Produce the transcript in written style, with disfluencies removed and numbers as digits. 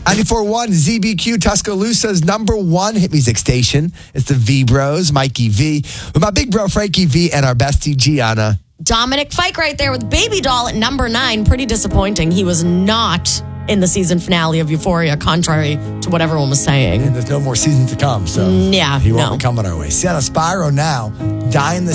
94.1 ZBQ, Tuscaloosa's number one hit music station. It's the V Bros, Mikey V, with my big bro Frankie V, and our bestie Gianna. Dominic Fike right there with Baby Doll at number 9. Pretty disappointing. He was not in the season finale of Euphoria, contrary to what everyone was saying. And there's no more season to come, so he won't be coming our way. Sienna Spyro now, Die in the